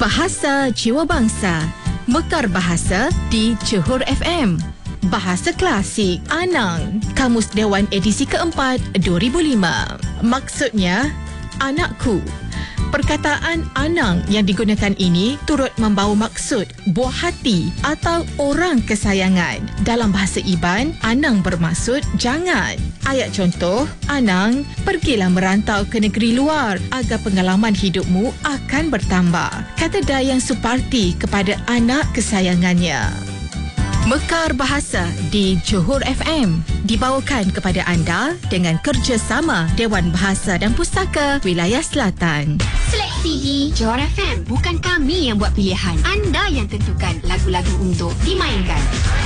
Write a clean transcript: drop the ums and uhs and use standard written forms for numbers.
Bahasa Jiwa Bangsa, Mekar Bahasa di Johor FM. Bahasa Klasik, Anang, Kamus Dewan edisi keempat 2005. Maksudnya, anakku. Perkataan Anang yang digunakan ini turut membawa maksud buah hati atau orang kesayangan. Dalam bahasa Iban, Anang bermaksud jangan. Ayat contoh, Anang, pergilah merantau ke negeri luar agar pengalaman hidupmu akan bertambah. Kata Dayang Suparti kepada anak kesayangannya. Mekar Bahasa di Johor FM dibawakan kepada anda dengan kerjasama Dewan Bahasa dan Pustaka Wilayah Selatan. Seleksi di Johor FM, bukan kami yang buat pilihan. Anda yang tentukan lagu-lagu untuk dimainkan.